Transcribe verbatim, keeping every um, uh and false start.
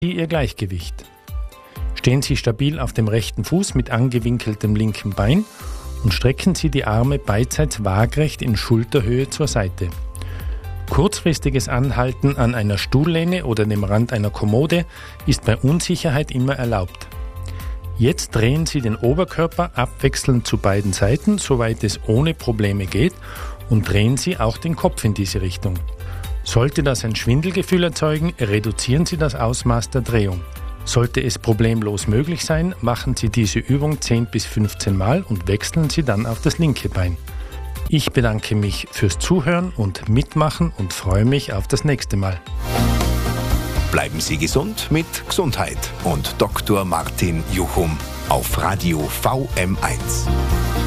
Ihr Gleichgewicht. Stehen Sie stabil auf dem rechten Fuß mit angewinkeltem linken Bein und strecken Sie die Arme beidseits waagrecht in Schulterhöhe zur Seite. Kurzfristiges Anhalten an einer Stuhllehne oder dem Rand einer Kommode ist bei Unsicherheit immer erlaubt. Jetzt drehen Sie den Oberkörper abwechselnd zu beiden Seiten, soweit es ohne Probleme geht, und drehen Sie auch den Kopf in diese Richtung. Sollte das ein Schwindelgefühl erzeugen, reduzieren Sie das Ausmaß der Drehung. Sollte es problemlos möglich sein, machen Sie diese Übung zehn bis fünfzehn Mal und wechseln Sie dann auf das linke Bein. Ich bedanke mich fürs Zuhören und Mitmachen und freue mich auf das nächste Mal. Bleiben Sie gesund mit Gesundheit und Doktor Martin Juchum auf Radio V M eins.